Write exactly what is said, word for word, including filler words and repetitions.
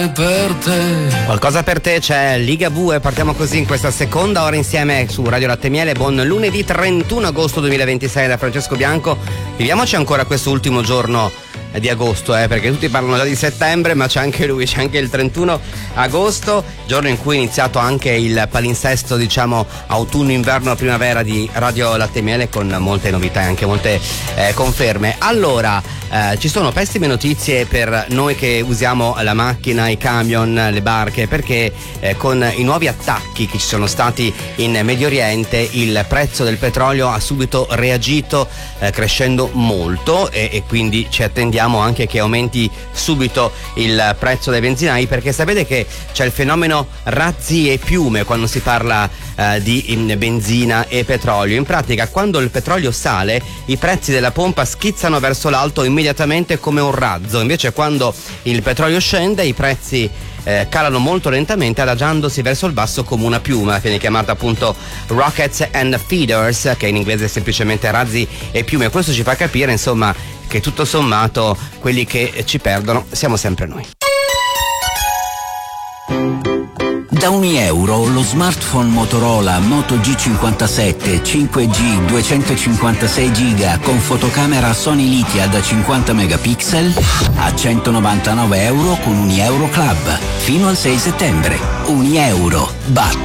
Per te. Qualcosa per te c'è Ligabue, partiamo così in questa seconda ora insieme su Radio Latte e Miele. Buon lunedì trentuno agosto duemilaventisei da Francesco Bianco. Viviamoci ancora questo ultimo giorno di agosto, eh, perché tutti parlano già di settembre, ma c'è anche lui, c'è anche il trentuno agosto, giorno in cui è iniziato anche il palinsesto, diciamo, autunno-inverno primavera di Radio Latte e Miele, con molte novità e anche molte eh, conferme. Allora, eh, ci sono pessime notizie per noi che usiamo la macchina, i camion, le barche, perché eh, con i nuovi attacchi che ci sono stati in Medio Oriente il prezzo del petrolio ha subito reagito eh, crescendo molto e, e quindi ci attendiamo anche che aumenti subito il prezzo dei benzinai, perché sapete che c'è il fenomeno razzi e piume quando si parla eh, di in, benzina e petrolio. In pratica, quando il petrolio sale, i prezzi della pompa schizzano verso l'alto immediatamente come un razzo, invece quando il petrolio scende i prezzi Eh, calano molto lentamente, adagiandosi verso il basso come una piuma. Viene chiamata appunto rockets and feeders, che in inglese è semplicemente razzi e piume. Questo ci fa capire, insomma, che tutto sommato quelli che ci perdono siamo sempre noi. Da ogni euro lo smartphone Motorola Moto G cinquantasette cinque G duecentocinquantasei giga con fotocamera Sony Lithia da cinquanta megapixel a centonovantanove euro con Unieuro Club fino al sei settembre. Unieuro, bat